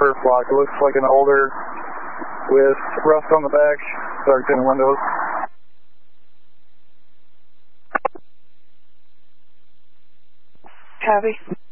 first block. It looks like an older with rust on the back, dark tinted windows. Copy.